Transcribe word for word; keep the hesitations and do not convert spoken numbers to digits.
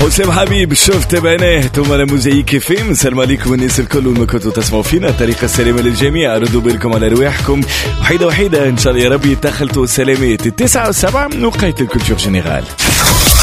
حسام حبيب شفت بناه ثم الموزايك فيم. السلام عليكم الناس الكل ما كنتوا تسمعوا فينا. طريقة السلامة للجميع. ردوا بالكم على رواحكم وحيدة وحيدة إن شاء الله يا ربي تخلطوا السلامات. التسعة والسبعة وقيت الكولتور جينيرال.